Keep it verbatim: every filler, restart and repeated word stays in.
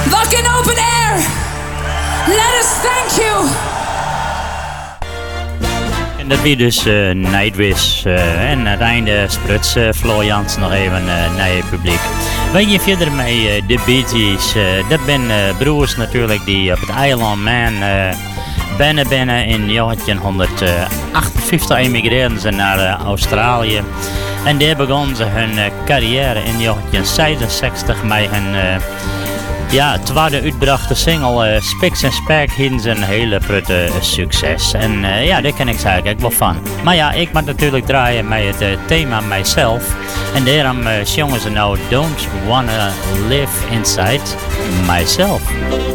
Lock in open air. Let us thank you. En dat wie dus uh, Nightwish uh, en aan het einde spruts uh, Floor Jans nog even uh, naar je publiek. Wij gaan verder met uh, de Bee Gees. Uh, dat zijn uh, broers natuurlijk die op het eiland Man uh, binnen binnen in negentien achtenvijftig emigreerden ze naar uh, Australië. En daar begonnen ze hun uh, carrière in negentien zesenzestig met hun uh, ja, tweede uitgebrachte single uh, Spiks en Spek hadden ze een hele prutte uh, succes. En uh, ja, daar ken ik ze eigenlijk wel van. Maar ja, ik moet natuurlijk draaien met het uh, thema Myself. En daarom uh, zongen ze nou Don't Wanna Live Inside Myself.